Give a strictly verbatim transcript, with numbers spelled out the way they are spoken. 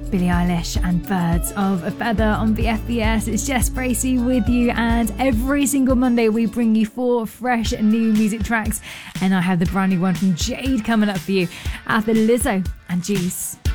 Billie Eilish and Birds of a Feather on B F B S. It's Jess Bracey with you, and every single Monday we bring you four fresh new music tracks, and I have the brand new one from Jade coming up for you after Lizzo and Juice.